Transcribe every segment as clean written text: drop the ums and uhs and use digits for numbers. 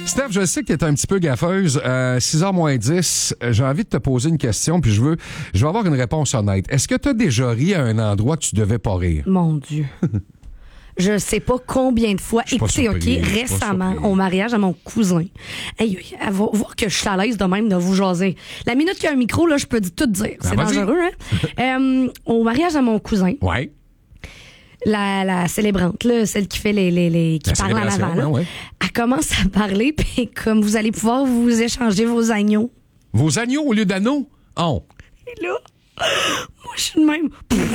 Steph, je sais que tu es un petit peu gaffeuse. 6h moins 10, j'ai envie de te poser une question, puis je veux avoir une réponse honnête. Est-ce que tu as déjà ri à un endroit que tu devais pas rire? Mon Dieu. Je sais pas combien de fois. Écoutez, OK, récemment, au mariage à mon cousin. Hey, elle va voir que je suis à l'aise de même de vous jaser. La minute qu'il y a un micro, là, je peux tout dire. C'est dangereux, hein? Au mariage à mon cousin. Ouais. La célébrante, là, celle qui fait qui parle en avant, là, elle commence à parler, puis comme vous allez pouvoir vous échanger vos agneaux. Vos agneaux au lieu d'anneaux? Oh. Et là, moi, je suis de même.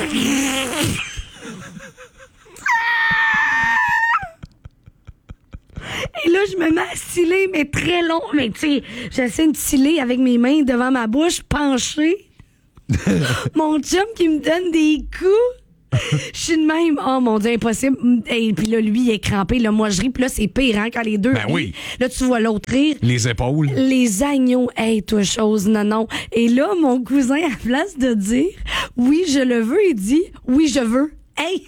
Et là, je me mets à sciller, mais très long. Mais tu sais, j'essaie de sciller avec mes mains devant ma bouche, penchée. Mon chum qui me donne des coups. Je suis de même. Oh mon Dieu, impossible. Et puis là, lui, il est crampé. Là, moi, je ris. Puis là, c'est pire, hein, quand les deux rient. Oui. Là, tu vois l'autre rire. Les épaules. Les agneaux. Hey, toi, chose, non. Et là, mon cousin, à place de dire « Oui, je le veux », il dit « Oui, je veux ». Hey!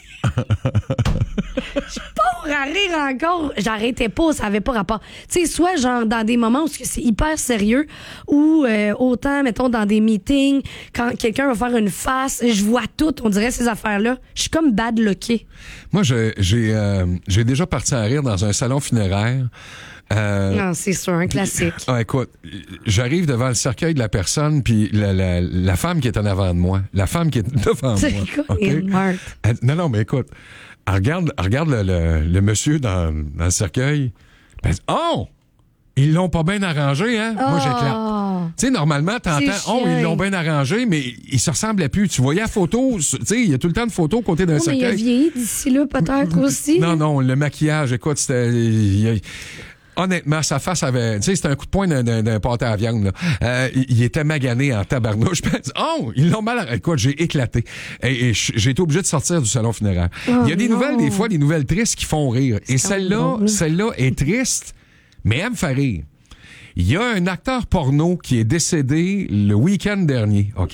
Je pars à rire encore. J'arrêtais pas, ça avait pas rapport. Tu sais, soit genre dans des moments où c'est hyper sérieux ou autant, mettons, dans des meetings, quand quelqu'un va faire une face, je vois tout, on dirait ces affaires-là. Je suis comme bad lucké. Moi, j'ai déjà parti à rire dans un salon funéraire. Non, c'est sûr, un classique. Écoute, j'arrive devant le cercueil de la personne, puis la femme qui est en avant de moi, C'est quoi, okay? Non, mais écoute, elle regarde le monsieur dans le cercueil, elle dit, oh! Ils l'ont pas bien arrangé, hein? Moi, j'éclate. Tu sais, normalement, t'entends, ils l'ont bien arrangé, mais il se ressemblait plus. Tu voyais la photo, tu sais, il y a tout le temps de photos côté d'un cercueil. Mais il a vieilli d'ici là, peut-être aussi. Non, le maquillage, écoute, c'était... Honnêtement, sa face avait... Tu sais, c'était un coup de poing d'un pâté à viande, là. Il était magané en tabarnouche. Oh, ils l'ont mal... Écoute, j'ai éclaté. Et j'ai été obligé de sortir du salon funéraire. Il y a des nouvelles, des fois, des nouvelles tristes qui font rire. Et celle-là est triste, mais elle me fait rire. Il y a un acteur porno qui est décédé le week-end dernier, OK?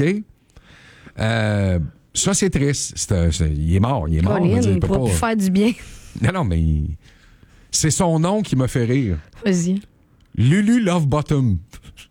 Ça, c'est triste. Il est mort. Il ne peut pas plus faire du bien. Non, mais... C'est son nom qui m'a fait rire. Vas-y. Lulu Lovebottom.